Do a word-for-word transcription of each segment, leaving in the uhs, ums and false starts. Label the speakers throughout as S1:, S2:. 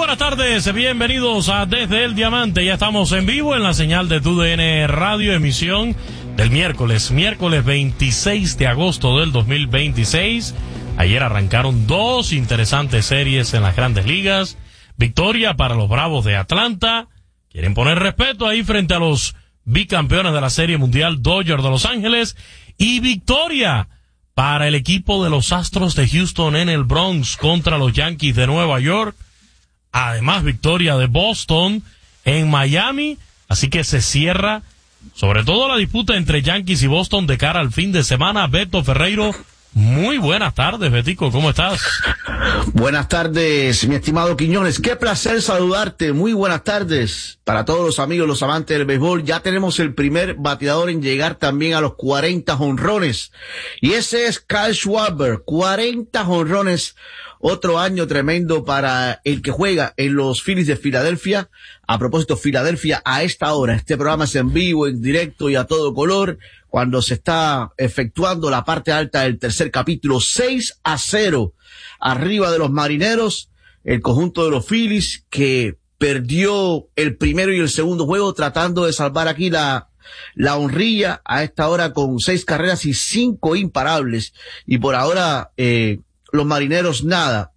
S1: buenas tardes, bienvenidos a Desde el Diamante. Ya estamos en vivo en la señal de Tu D N Radio, emisión del miércoles, miércoles veintiséis de agosto del dos mil veintiséis. Ayer arrancaron dos interesantes series en las Grandes Ligas. Victoria para los Bravos de Atlanta. Quieren poner respeto ahí frente a los bicampeones de la Serie Mundial, Dodgers de Los Ángeles. Y victoria para el equipo de los Astros de Houston en el Bronx contra los Yankees de Nueva York. Además, victoria de Boston en Miami. Así que se cierra sobre todo la disputa entre Yankees y Boston de cara al fin de semana. Beto Ferreiro, muy buenas tardes, Betico, ¿cómo estás?
S2: Buenas tardes, mi estimado Quiñones. Qué placer saludarte. Muy buenas tardes para todos los amigos, los amantes del béisbol. Ya tenemos el primer bateador en llegar también a los cuarenta jonrones. Y ese es Kyle Schwarber. cuarenta jonrones. Otro año tremendo para el que juega en los Phillies de Filadelfia. A propósito, Filadelfia, a esta hora, este programa es en vivo, en directo y a todo color, cuando se está efectuando la parte alta del tercer capítulo, seis a cero, arriba de los Marineros, el conjunto de los Phillies, que perdió el primero y el segundo juego, tratando de salvar aquí la, la honrilla, a esta hora con seis carreras y cinco imparables, y por ahora, eh, los Marineros nada,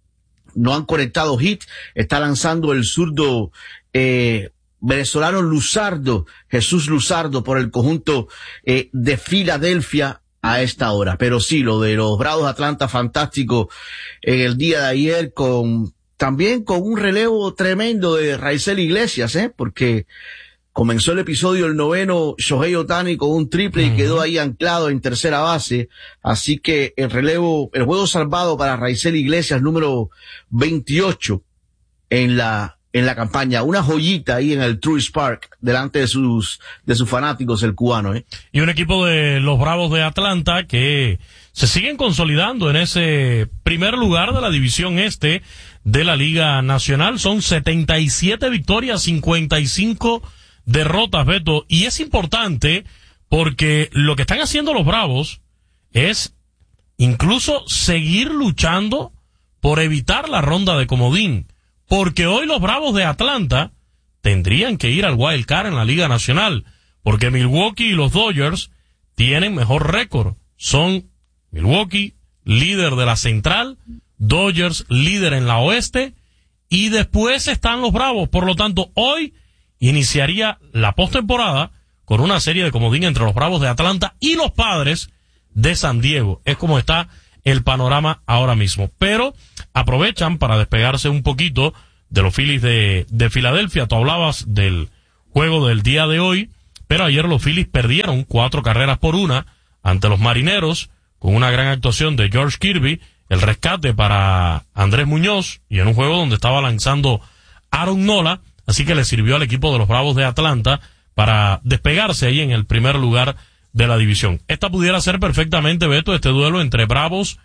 S2: no han conectado hit. Está lanzando el zurdo eh, venezolano Luzardo, Jesús Luzardo, por el conjunto eh, de Filadelfia a esta hora. Pero sí, lo de los Bravos de Atlanta, fantástico en el día de ayer, con también con un relevo tremendo de Raisel Iglesias, eh, porque comenzó el episodio el noveno Shohei Ohtani con un triple y quedó ahí anclado en tercera base. Así que el relevo, el juego salvado para Raisel Iglesias, número veintiocho en la, en la campaña. Una joyita ahí en el Truist Park, delante de sus, de sus fanáticos, el cubano, eh.
S1: Y un equipo de los Bravos de Atlanta que se siguen consolidando en ese primer lugar de la división este de la Liga Nacional. Son setenta y siete victorias, cincuenta y cinco derrotas, Beto, y es importante porque lo que están haciendo los Bravos es incluso seguir luchando por evitar la ronda de comodín, porque hoy los Bravos de Atlanta tendrían que ir al Wild Card en la Liga Nacional, porque Milwaukee y los Dodgers tienen mejor récord. Son Milwaukee, líder de la Central, Dodgers, líder en la Oeste, y después están los Bravos. Por lo tanto, hoy iniciaría la postemporada con una serie de comodín entre los Bravos de Atlanta y los Padres de San Diego. Es como está el panorama ahora mismo. Pero aprovechan para despegarse un poquito de los Phillies de, de Filadelfia. Tú hablabas del juego del día de hoy, pero ayer los Phillies perdieron cuatro carreras por una ante los Marineros, con una gran actuación de George Kirby, el rescate para Andrés Muñoz, y en un juego donde estaba lanzando Aaron Nola. Así que le sirvió al equipo de los Bravos de Atlanta para despegarse ahí en el primer lugar de la división. Esta pudiera ser perfectamente, Beto, este duelo entre Bravos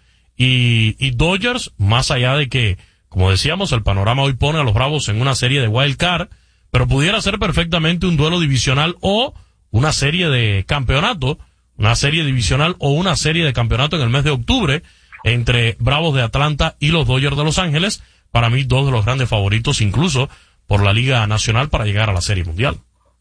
S1: y, y Dodgers, más allá de que, como decíamos, el panorama hoy pone a los Bravos en una serie de wild card, pero pudiera ser perfectamente un duelo divisional o una serie de campeonato, una serie divisional o una serie de campeonato en el mes de octubre entre Bravos de Atlanta y los Dodgers de Los Ángeles. Para mí, dos de los grandes favoritos, incluso por la Liga Nacional, para llegar a la Serie Mundial.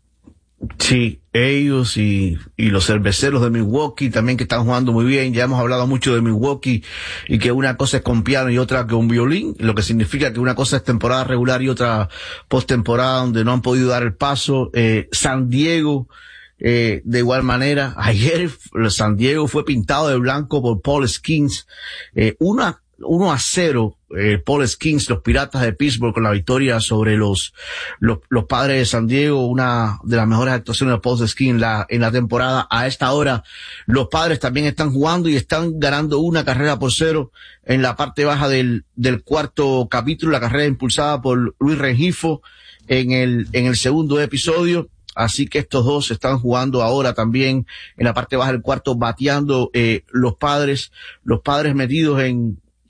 S2: Sí, ellos y, y los cerveceros de Milwaukee también, que están jugando muy bien. Ya hemos hablado mucho de Milwaukee y que una cosa es con piano y otra con violín, lo que significa que una cosa es temporada regular y otra postemporada donde no han podido dar el paso. Eh, San Diego, eh, de igual manera. Ayer San Diego fue pintado de blanco por Paul Skeens. Eh, una uno a cero, eh, Paul Skeens, los Piratas de Pittsburgh, con la victoria sobre los, los, los Padres de San Diego, una de las mejores actuaciones de Paul Skeens en la, en la temporada. A esta hora, los Padres también están jugando y están ganando una carrera por cero en la parte baja del, del cuarto capítulo, la carrera impulsada por Luis Rengifo en el, en el segundo episodio. Así que estos dos están jugando ahora también en la parte baja del cuarto, bateando, eh, los Padres, los Padres metidos en,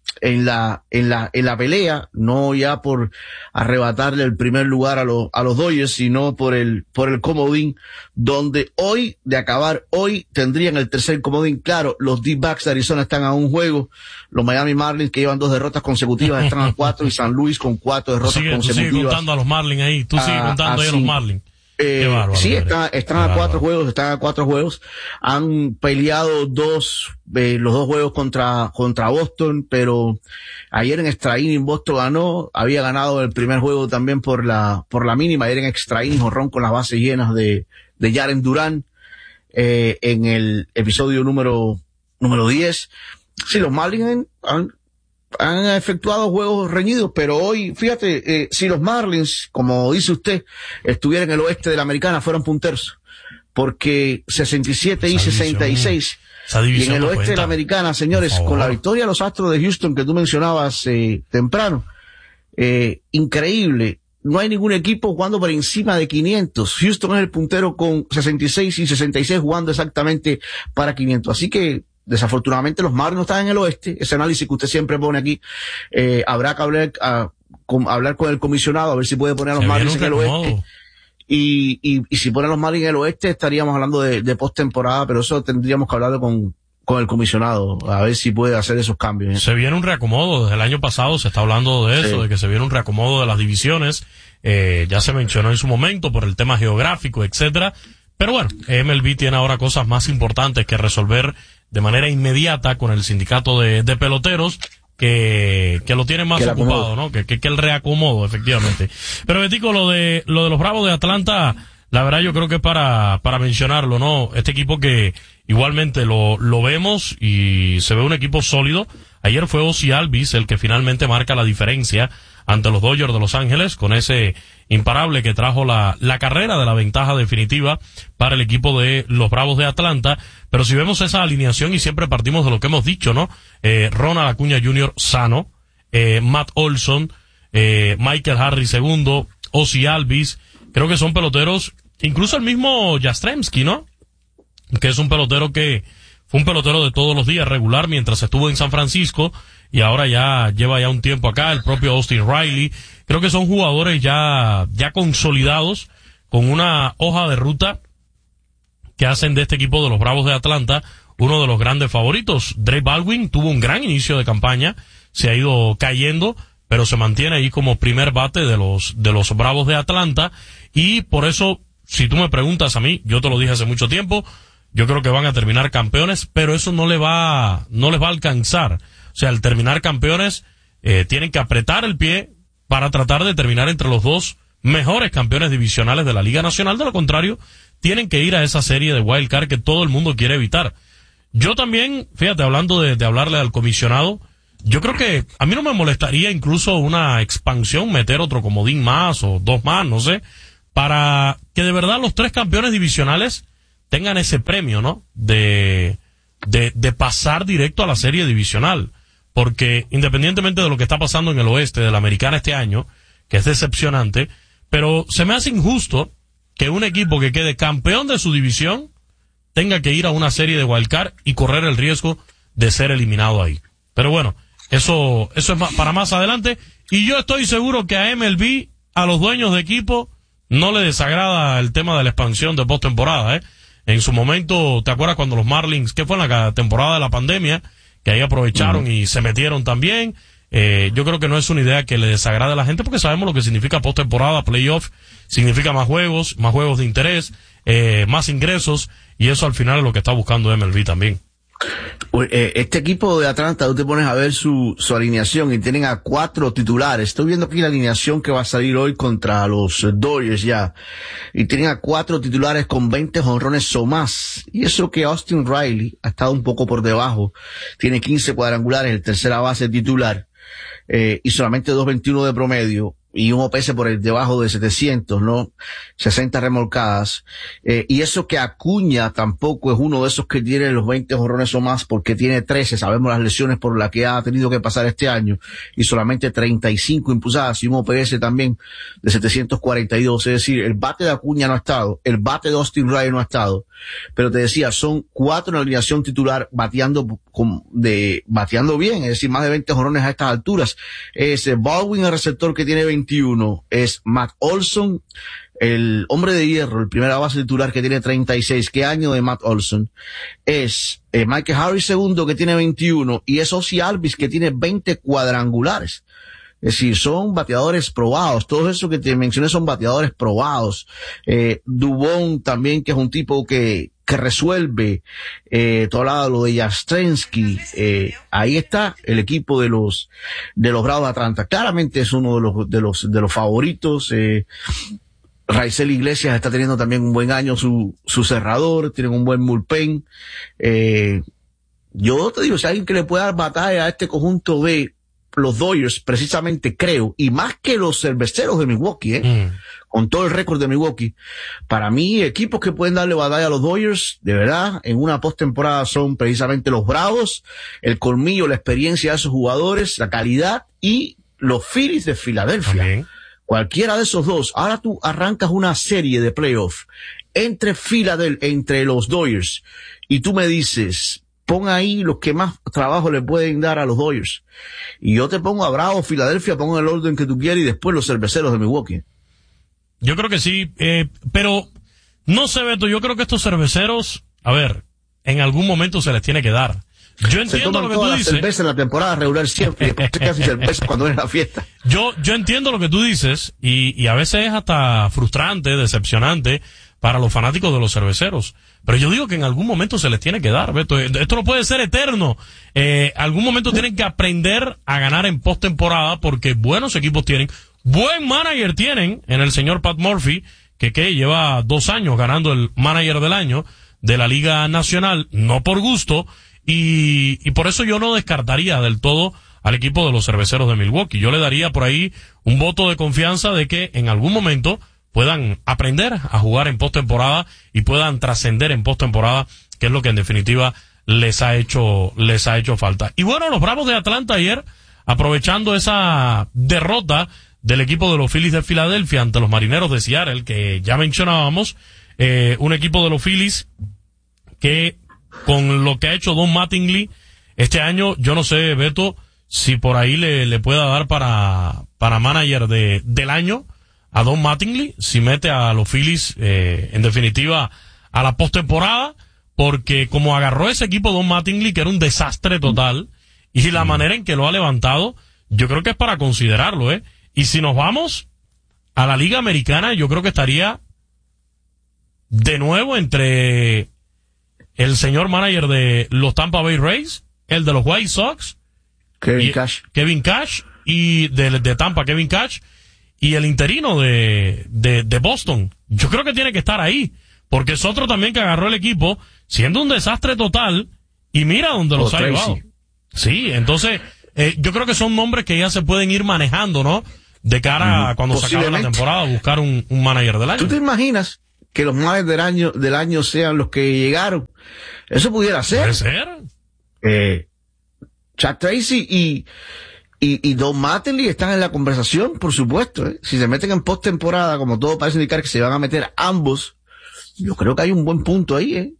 S2: en la, en la, en la pelea, no ya por arrebatarle el primer lugar a los, a los Dodgers, sino por el, por el comodín, donde hoy, de acabar hoy, tendrían el tercer comodín. Claro, los D-backs de Arizona están a un juego, los Miami Marlins, que llevan dos derrotas consecutivas, están a cuatro, y San Luis con cuatro derrotas
S1: sigue,
S2: consecutivas.
S1: Tú sigues contando a los Marlins ahí, tú sigues contando ahí a los Marlins.
S2: Eh,
S1: bárbaro,
S2: sí, está, están a
S1: bárbaro.
S2: cuatro juegos, están a cuatro juegos. Han peleado dos, eh, los dos juegos contra, contra Boston, pero ayer en extra inning Boston ganó, había ganado el primer juego también por la, por la mínima, ayer en extra inning, jonrón con las bases llenas de, de Jaren Duran, eh, en el episodio número, número diez. Sí, los Marlins han, han efectuado juegos reñidos, pero hoy, fíjate, eh, si los Marlins, como dice usted, estuvieran en el oeste de la Americana, fueran punteros, porque sesenta y siete y sesenta y seis, y en el oeste de la Americana, señores, con la victoria de los Astros de Houston que tú mencionabas eh, temprano, eh, increíble, no hay ningún equipo jugando por encima de quinientos. Houston es el puntero con sesenta y seis y sesenta y seis jugando exactamente para quinientos, así que desafortunadamente los Marlins no están en el oeste. Ese análisis que usted siempre pone aquí, eh, habrá que hablar, a, con, hablar con el comisionado a ver si puede poner a los Marlins en el oeste. Y, y, y si ponen a los Marlins en el oeste estaríamos hablando de, de postemporada, pero eso tendríamos que hablarlo con, con el comisionado, a ver si puede hacer esos cambios. ¿eh?
S1: Se viene un reacomodo, desde el año pasado se está hablando de eso, sí. de que se viene un reacomodo de las divisiones, eh, ya se mencionó en su momento por el tema geográfico, etcétera. Pero bueno, M L B tiene ahora cosas más importantes que resolver de manera inmediata con el sindicato de, de peloteros, que, que lo tiene más ocupado, ¿no? Que, que, que el reacomodo, efectivamente. Pero Betico, lo de, lo de los Bravos de Atlanta, la verdad yo creo que es para, para mencionarlo, ¿no? Este equipo que igualmente lo, lo vemos y se ve un equipo sólido. Ayer fue Ozzy Albies el que finalmente marca la diferencia ante los Dodgers de Los Ángeles, con ese imparable que trajo la, la carrera de la ventaja definitiva para el equipo de los Bravos de Atlanta. Pero si vemos esa alineación, y siempre partimos de lo que hemos dicho, ¿no? Eh, Ronald Acuña junior sano, eh, Matt Olson, eh, Michael Harris segundo, Ozzy Albies, creo que son peloteros, incluso el mismo Jastrzemski, ¿no? Que es un pelotero que fue un pelotero de todos los días regular mientras estuvo en San Francisco, y ahora ya lleva ya un tiempo acá, el propio Austin Riley. Creo que son jugadores ya, ya consolidados, con una hoja de ruta que hacen de este equipo de los Bravos de Atlanta uno de los grandes favoritos. Drake Baldwin tuvo un gran inicio de campaña, se ha ido cayendo, pero se mantiene ahí como primer bate de los, de los Bravos de Atlanta, y por eso, si tú me preguntas a mí, yo te lo dije hace mucho tiempo, yo creo que van a terminar campeones, pero eso no le va, no les va a alcanzar. O sea, al terminar campeones, eh, tienen que apretar el pie para tratar de terminar entre los dos mejores campeones divisionales de la Liga Nacional. De lo contrario, tienen que ir a esa serie de wild card que todo el mundo quiere evitar. Yo también, fíjate, hablando de, de hablarle al comisionado, yo creo que a mí no me molestaría incluso una expansión, meter otro comodín más o dos más, no sé, para que de verdad los tres campeones divisionales tengan ese premio, ¿no? De, de, de pasar directo a la serie divisional. Porque independientemente de lo que está pasando en el oeste de la Americana este año, que es decepcionante, pero se me hace injusto que un equipo que quede campeón de su división tenga que ir a una serie de wildcard y correr el riesgo de ser eliminado ahí. Pero bueno, eso, eso es para más adelante, y yo estoy seguro que a M L B, a los dueños de equipo, no le desagrada el tema de la expansión de postemporada, ¿eh? En su momento, ¿te acuerdas cuando los Marlins, que fue en la temporada de la pandemia, que ahí aprovecharon uh-huh. y se metieron también? Eh, yo creo que no es una idea que le desagrade a la gente, porque sabemos lo que significa postemporada, playoff, significa más juegos, más juegos de interés, eh, más ingresos, y eso al final es lo que está buscando M L B también.
S2: Este equipo de Atlanta, tú te pones a ver su, su alineación y tienen a cuatro titulares. Estoy viendo aquí la alineación que va a salir hoy contra los Dodgers ya. Y tienen a cuatro titulares con veinte jonrones o más. Y eso que Austin Riley ha estado un poco por debajo. Tiene quince cuadrangulares, el tercera base titular. Eh, y solamente dos veintiuno de promedio. y un O P S por el debajo de setecientos, ¿no? sesenta remolcadas. Eh, y eso que Acuña tampoco es uno de esos que tiene los veinte jonrones o más, porque tiene trece, sabemos las lesiones por las que ha tenido que pasar este año, y solamente treinta y cinco impulsadas, y un O P S también de setecientos cuarenta y dos. Es decir, el bate de Acuña no ha estado, el bate de Austin Riley no ha estado. Pero te decía, son cuatro en la alineación titular bateando con, de, bateando bien, es decir, más de veinte jonrones a estas alturas. Es Baldwin, el receptor, que tiene veintiuno, es Matt Olson, el hombre de hierro, el primera base titular, que tiene treinta y seis. ¿Qué año de Matt Olson? Es eh, Michael Harris segundo, que tiene veintiuno, y es Ozzie Albies, que tiene veinte cuadrangulares. Es decir, son bateadores probados. Todos esos que te mencioné son bateadores probados. Eh, Dubón también, que es un tipo que, que resuelve. Eh, todo lado lo de Yastrzemski. Eh, ahí está el equipo de los, de los Bravos de Atlanta. Claramente es uno de los, de los, de los favoritos. Eh, Raisel Iglesias está teniendo también un buen año, su, su cerrador, tienen un buen bullpen. Eh, yo te digo, si alguien que le pueda dar batalla a este conjunto de los Dodgers, precisamente creo, y más que los cerveceros de Milwaukee, ¿eh? Mm. Con todo el récord de Milwaukee, para mí, equipos que pueden darle batalla a los Dodgers, de verdad, en una postemporada son precisamente los Bravos, el colmillo, la experiencia de esos jugadores, la calidad, y los Phillies de Filadelfia. Okay. Cualquiera de esos dos. Ahora tú arrancas una serie de playoffs entre Filadelfia, entre los Dodgers, y tú me dices, pon ahí los que más trabajo le pueden dar a los Dodgers. Y yo te pongo a Bravo, Filadelfia, pongo el orden que tú quieras, y después los cerveceros de Milwaukee.
S1: Yo creo que sí, eh, pero no sé, Beto, yo creo que estos cerveceros, a ver, en algún momento se les tiene que dar. Yo entiendo lo que tú dices.
S2: Cerveza en la temporada regular siempre, casi cerveza cuando es la fiesta.
S1: Yo, yo entiendo lo que tú dices, y, y a veces es hasta frustrante, decepcionante para los fanáticos de los cerveceros. Pero yo digo que en algún momento se les tiene que dar, Beto. Esto no puede ser eterno. Eh, algún momento tienen que aprender a ganar en postemporada, porque buenos equipos tienen, buen manager tienen en el señor Pat Murphy, que, que lleva dos años ganando el manager del año de la Liga Nacional, no por gusto, y, y por eso yo no descartaría del todo al equipo de los cerveceros de Milwaukee. Yo le daría por ahí un voto de confianza de que en algún momento puedan aprender a jugar en postemporada y puedan trascender en postemporada, que es lo que en definitiva les ha hecho, les ha hecho falta. Y bueno, los Bravos de Atlanta ayer, aprovechando esa derrota del equipo de los Phillies de Filadelfia ante los Marineros de Seattle, que ya mencionábamos, eh, un equipo de los Phillies que con lo que ha hecho Don Mattingly este año, yo no sé, Beto, si por ahí le, le pueda dar para, para manager de, del año a Don Mattingly, si mete a los Phillies, eh, en definitiva, a la postemporada, porque como agarró ese equipo Don Mattingly, que era un desastre total, y la manera en que lo ha levantado, yo creo que es para considerarlo, ¿eh? Y si nos vamos a la Liga Americana, yo creo que estaría de nuevo entre el señor manager de los Tampa Bay Rays, el de los White Sox,
S2: Kevin Cash,
S1: Kevin Cash, y de, de Tampa, Kevin Cash, y el interino de, de, de Boston. Yo creo que tiene que estar ahí, porque es otro también que agarró el equipo, siendo un desastre total, y mira dónde los oh, ha Tracy. llevado. Sí, entonces, eh, yo creo que son nombres que ya se pueden ir manejando, ¿no? De cara a cuando se acabe la temporada, buscar un, un manager del año.
S2: ¿Tú te imaginas que los managers del año, del año sean los que llegaron? Eso pudiera ser.
S1: ¿Puede ser?
S2: Eh, Chad Tracy y, y, y Don Mattingly están en la conversación, por supuesto, ¿eh? Si se meten en postemporada, como todo parece indicar que se van a meter ambos, yo creo que hay un buen punto ahí, ¿eh?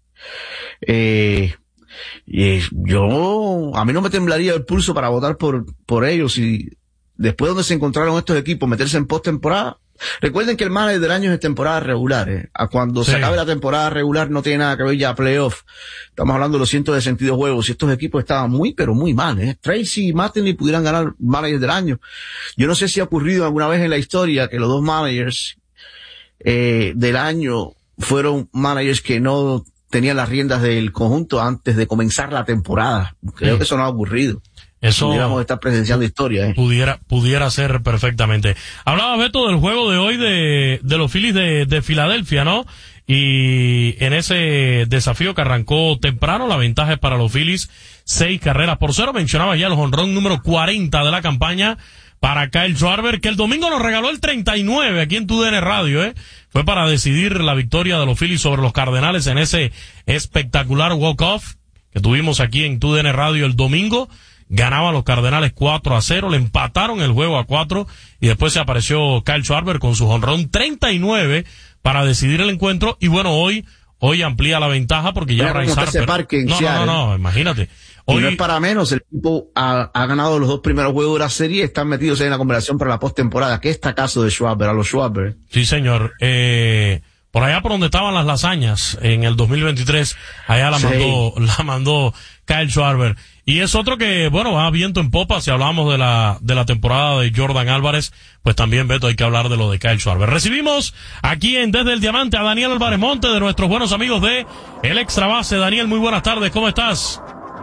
S2: Eh, y yo, a mí no me temblaría el pulso para votar por, por ellos, y después donde se encontraron estos equipos, meterse en postemporada. Recuerden que el manager del año es temporada regular, ¿eh? A cuando sí. se acabe la temporada regular no tiene nada que ver ya playoff. Estamos hablando de los ciento sesenta y dos juegos, y estos equipos estaban muy, pero muy mal, ¿eh? Tracy y Mattingly pudieran ganar manager del año. Yo no sé si ha ocurrido alguna vez en la historia que los dos managers, eh, del año fueron managers que no tenían las riendas del conjunto antes de comenzar la temporada. Creo sí. que eso no ha ocurrido.
S1: Eso
S2: pudiéramos estar presenciando historia, ¿eh?
S1: Pudiera, pudiera ser perfectamente. Hablaba, Beto, del juego de hoy de, de los Phillies de, de Filadelfia, ¿no? Y en ese desafío que arrancó temprano, la ventaja es para los Phillies, seis carreras por cero. Mencionaba ya el jonrón número cuarenta de la campaña para Kyle Schwarber, que el domingo nos regaló el treinta y nueve aquí en T U D N Radio, ¿eh? Fue para decidir la victoria de los Phillies sobre los Cardenales en ese espectacular walk-off que tuvimos aquí en T U D N Radio el domingo. Ganaban los Cardenales cuatro a cero, le empataron el juego a cuatro y después se apareció Kyle Schwarber con su jonrón treinta y nueve para decidir el encuentro. Y bueno, hoy hoy amplía la ventaja porque ya Bryce Harper... No, no, no, no, imagínate.
S2: Hoy, y no es para menos, el equipo ha, ha ganado los dos primeros juegos de la serie y están metidos en la conversación para la postemporada. ¿Qué está caso de Schwarber, a los Schwarber?
S1: Sí, señor. Eh, por allá por donde estaban las lasañas en el dos mil veintitrés, allá la sí. mandó, la mandó Kyle Schwarber. Y es otro que, bueno, va viento en popa. Si hablamos de la, de la temporada de Jordan Álvarez, pues también, Beto, hay que hablar de lo de Kyle Schwarber. Recibimos aquí en Desde el Diamante a Daniel Álvarez Monte, de nuestros buenos amigos de El Extra Base. Daniel, muy buenas tardes, ¿cómo estás?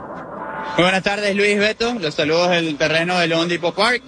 S3: Muy buenas tardes, Luis, Beto. Los saludos del terreno del Home Depot Park.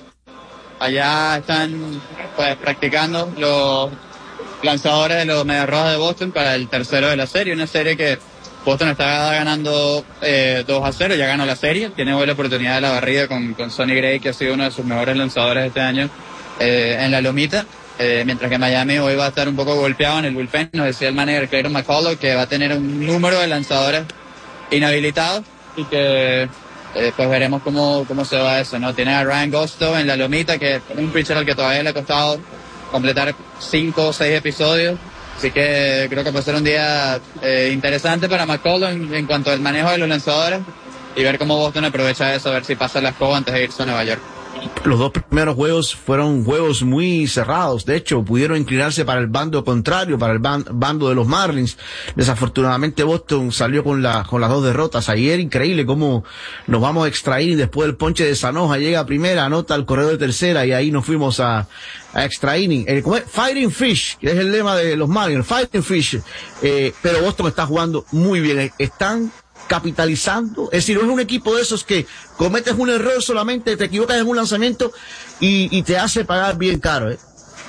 S3: Allá están, pues, practicando los lanzadores de los Medias Rojas de Boston para el tercero de la serie. Una serie que Boston está ganando eh, dos a cero, ya ganó la serie. Tiene hoy la oportunidad de la barrida con, con Sonny Gray, que ha sido uno de sus mejores lanzadores este año eh, en la lomita. Eh, mientras que Miami hoy va a estar un poco golpeado en el bullpen. Nos decía el manager Clayton McCullough que va a tener un número de lanzadores inhabilitados y que eh, pues veremos cómo, cómo se va eso, ¿no? Tiene a Ryan Gosto en la lomita, que es un pitcher al que todavía le ha costado completar cinco o seis episodios. Así que creo que puede ser un día eh, interesante para McCullough en, en cuanto al manejo de los lanzadores y ver cómo Boston aprovecha eso, a ver si pasa la escoba antes de irse a Nueva York.
S2: Los dos primeros juegos fueron juegos muy cerrados. De hecho, pudieron inclinarse para el bando contrario, para el ban- bando de los Marlins. Desafortunadamente, Boston salió con la, con las dos derrotas. Ayer, increíble cómo nos vamos a extraer después del ponche de Sanoja. Llega a primera, anota el corredor de tercera y ahí nos fuimos a, a extra inning. El, Fighting Fish, que es el lema de los Marlins, Fighting Fish. Eh, pero Boston está jugando muy bien. Están capitalizando, es decir, no es un equipo de esos que cometes un error solamente, te equivocas en un lanzamiento y, y te hace pagar bien caro, ¿eh?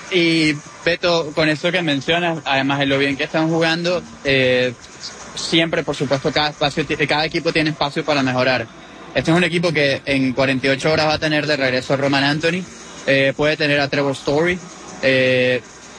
S3: Y Beto, con eso que mencionas, además de lo bien que están jugando, eh, siempre, por supuesto, cada espacio, cada equipo tiene espacio para mejorar. Este es un equipo que en cuarenta y ocho horas va a tener de regreso a Roman Anthony, eh, puede tener a Trevor Story, eh,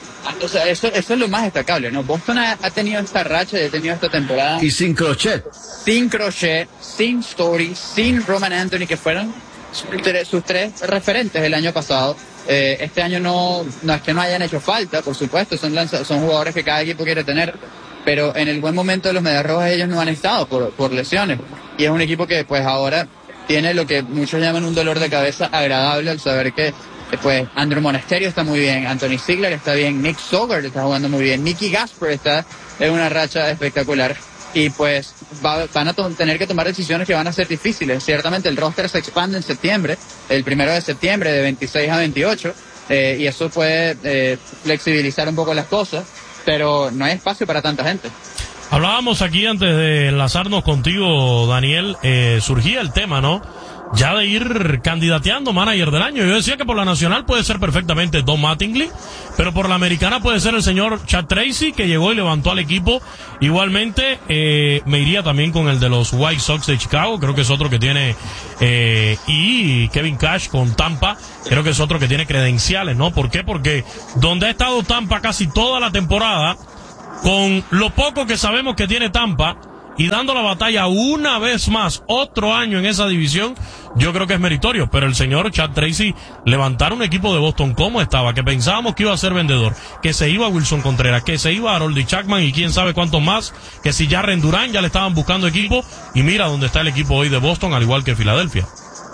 S3: o sea, eso, eso es lo más destacable, ¿no? Boston ha, ha tenido esta racha, ha tenido esta temporada.
S2: Y sin Crochet.
S3: Sin Crochet, sin Story, sin Roman Anthony, que fueron sus tres, sus tres referentes el año pasado. Eh, este año no, no es que no hayan hecho falta, por supuesto, son, lanza, son jugadores que cada equipo quiere tener, pero en el buen momento de los Medias Rojas ellos no han estado por, por lesiones. Y es un equipo que pues ahora tiene lo que muchos llaman un dolor de cabeza agradable al saber que pues Andrew Monasterio está muy bien, Anthony Ziegler está bien, Nick Sogard está jugando muy bien, Mickey Gasper está en una racha espectacular y pues va, van a to- tener que tomar decisiones que van a ser difíciles. Ciertamente el roster se expande en septiembre, el primero de septiembre de veintiséis a veintiocho eh, y eso puede eh, flexibilizar un poco las cosas, pero no hay espacio para tanta gente.
S1: Hablábamos aquí antes de enlazarnos contigo, Daniel, eh, surgía el tema, ¿no? Ya de ir candidateando manager del año. Yo decía que por la nacional puede ser perfectamente Don Mattingly, pero por la americana puede ser el señor Chad Tracy, que llegó y levantó al equipo. Igualmente, eh, me iría también con el de los White Sox de Chicago, creo que es otro que tiene, eh, y Kevin Cash con Tampa, creo que es otro que tiene credenciales, ¿no? ¿Por qué? Porque donde ha estado Tampa casi toda la temporada, con lo poco que sabemos que tiene Tampa, y dando la batalla una vez más, otro año en esa división, yo creo que es meritorio. Pero el señor Chad Tracy, levantar un equipo de Boston como estaba, que pensábamos que iba a ser vendedor, que se iba Wilson Contreras, que se iba Harold Chapman y quién sabe cuántos más, que si ya Rendurán ya le estaban buscando equipo, y mira dónde está el equipo hoy de Boston, al igual que Filadelfia.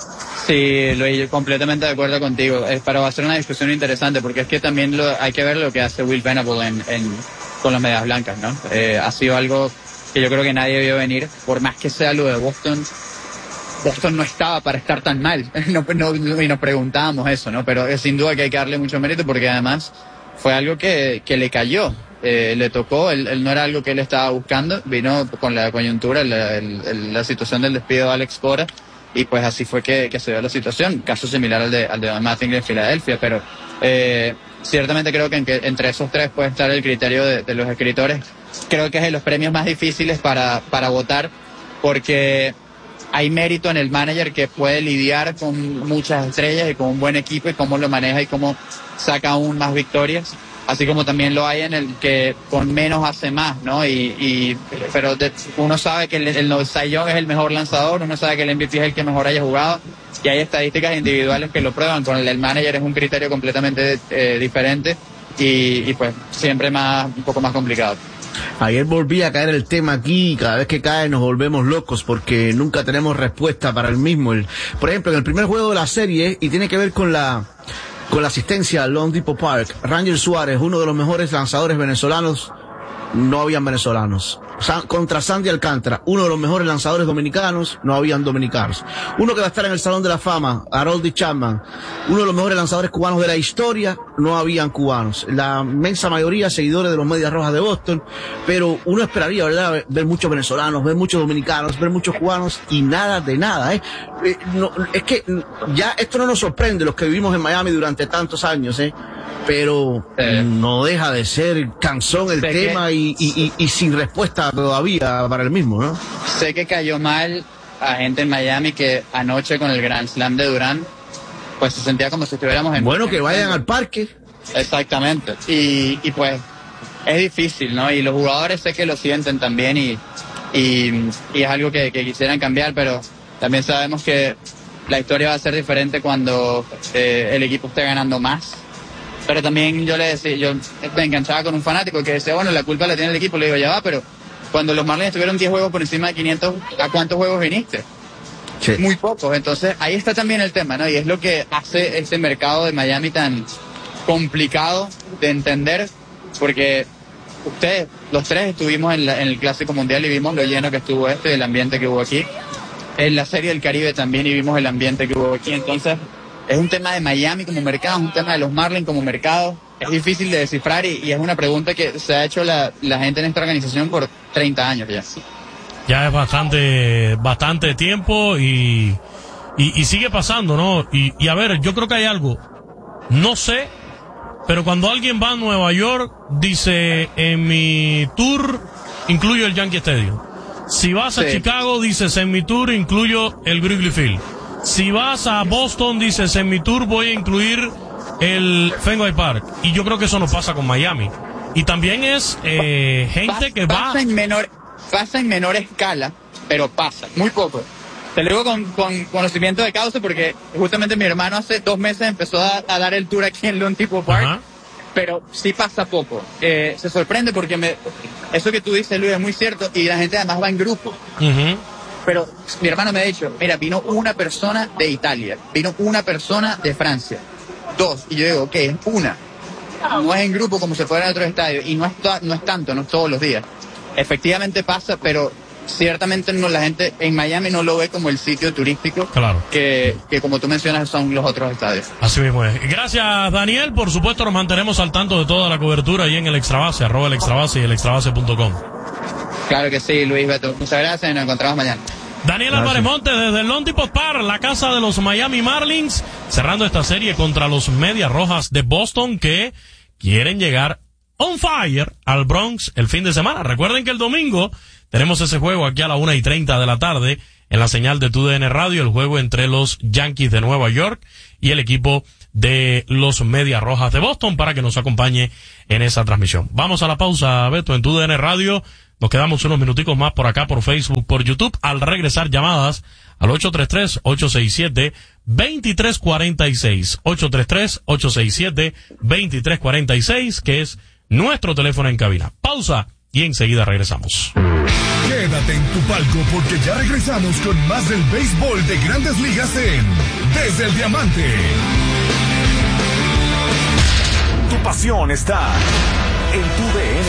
S3: Sí, Luis, completamente de acuerdo contigo. Es para hacer una discusión interesante, porque es que también lo, hay que ver lo que hace Will Venable en, en, con las Medias Blancas, ¿no? Eh, ha sido algo que yo creo que nadie vio venir, por más que sea lo de Boston. Boston no estaba para estar tan mal, no, no, y nos preguntábamos eso, ¿no? Pero eh, sin duda que hay que darle mucho mérito, porque además fue algo que, que le cayó, eh, le tocó, él, él no era algo que él estaba buscando, vino con la coyuntura, la, el, la situación del despido de Alex Cora, y pues así fue que, que se dio la situación, caso similar al de, al de Don Mattingly en Filadelfia, pero eh, ciertamente creo que, en que entre esos tres puede estar el criterio de, de los escritores. Creo que es de los premios más difíciles para, para votar, porque hay mérito en el manager que puede lidiar con muchas estrellas y con un buen equipo y cómo lo maneja y cómo saca aún más victorias, así como también lo hay en el que con menos hace más, ¿no? Y, y pero de, uno sabe que el, el Cy Young es el mejor lanzador, uno sabe que el M V P es el que mejor haya jugado, y hay estadísticas individuales que lo prueban. Con el, el manager es un criterio completamente eh, diferente y, y pues siempre más un poco más complicado.
S2: Ayer volví a caer el tema aquí y cada vez que cae nos volvemos locos porque nunca tenemos respuesta para el mismo. El, por ejemplo, en el primer juego de la serie, y tiene que ver con la con la asistencia al Lone Depot Park, Ranger Suárez, uno de los mejores lanzadores venezolanos, no habían venezolanos. San, contra Sandy Alcántara, uno de los mejores lanzadores dominicanos, no habían dominicanos. Uno que va a estar en el Salón de la Fama, Harold Chapman, uno de los mejores lanzadores cubanos de la historia, no habían cubanos. La inmensa mayoría seguidores de los Medias Rojas de Boston, pero uno esperaría, ¿verdad?, ver, ver muchos venezolanos, ver muchos dominicanos, ver muchos cubanos y nada de nada, ¿eh? eh no, es que ya esto no nos sorprende los que vivimos en Miami durante tantos años, ¿eh? Pero eh, no deja de ser cansón el tema y, y, y, y sin respuesta todavía para el mismo, ¿no?
S3: Sé que cayó mal a gente en Miami que anoche con el Grand Slam de Durán, pues se sentía como si estuviéramos en...
S2: Bueno, que vayan al parque.
S3: Exactamente. Y, y pues es difícil, ¿no? Y los jugadores sé que lo sienten también y, y, y es algo que, que quisieran cambiar, pero también sabemos que la historia va a ser diferente cuando eh, el equipo esté ganando más. Pero también yo le decía, yo me enganchaba con un fanático que decía, bueno, la culpa la tiene el equipo. Le digo, ya va, pero cuando los Marlins tuvieron diez juegos por encima de quinientos, ¿a cuántos juegos viniste? Sí. Muy pocos. Entonces, ahí está también el tema, ¿no? Y es lo que hace este mercado de Miami tan complicado de entender, porque ustedes, los tres, estuvimos en, la, en el Clásico Mundial y vimos lo lleno que estuvo este, el ambiente que hubo aquí. En la Serie del Caribe también y vimos el ambiente que hubo aquí. Entonces, es un tema de Miami como mercado, es un tema de los Marlins como mercado. Es difícil de descifrar y, y es una pregunta que se ha hecho la, la gente en esta organización por treinta años ya.
S1: Ya es bastante bastante tiempo y, y, y sigue pasando, ¿no? Y, y a ver, yo creo que hay algo. No sé, pero cuando alguien va a Nueva York, dice, en mi tour incluyo el Yankee Stadium. Si vas a sí. Chicago, dices, en mi tour incluyo el Wrigley Field. Si vas a Boston, dices, en mi tour voy a incluir el Fenway Park. Y yo creo que eso no pasa con Miami. Y también es eh, gente
S3: pasa,
S1: que va...
S3: Pasa en, menor, pasa en menor escala, pero pasa, muy poco. Te lo digo con, con conocimiento de causa porque justamente mi hermano hace dos meses empezó a, a dar el tour aquí en Lone Depot Park. Ajá. Pero sí pasa poco. Eh, se sorprende porque me, eso que tú dices, Luis, es muy cierto. Y la gente además va en grupo. Uh-huh. Pero mi hermano me ha dicho, mira, vino una persona de Italia, vino una persona de Francia, dos. Y yo digo, ok, es una. No es en grupo como se fuera en otros estadios. Y no es, to- no es tanto, no es todos los días. Efectivamente pasa, pero ciertamente no, la gente en Miami no lo ve como el sitio turístico.
S1: Claro.
S3: Que, que como tú mencionas son los otros estadios.
S1: Así mismo es. Gracias, Daniel. Por supuesto, nos mantenemos al tanto de toda la cobertura ahí en el Extrabase, arroba el Extrabase y el extrabase punto com.
S3: Claro que sí, Luis Beto. Muchas gracias y nos encontramos mañana.
S1: Daniel Álvarez Montes desde el Lone Depot Park, la casa de los Miami Marlins, cerrando esta serie contra los Medias Rojas de Boston que quieren llegar on fire al Bronx el fin de semana. Recuerden que el domingo tenemos ese juego aquí a la una y treinta de la tarde en la señal de T U D N Radio, el juego entre los Yankees de Nueva York y el equipo de los Medias Rojas de Boston para que nos acompañe en esa transmisión. Vamos a la pausa, Beto, en T U D N Radio. Nos quedamos unos minuticos más por acá, por Facebook, por YouTube. Al regresar, llamadas al ocho tres tres, ocho seis siete, dos tres cuatro seis. ocho tres tres, ocho seis siete, dos tres cuatro seis, que es nuestro teléfono en cabina. Pausa y enseguida regresamos.
S4: Quédate en tu palco porque ya regresamos con más del béisbol de Grandes Ligas en Desde el Diamante. Tu pasión está en tu D N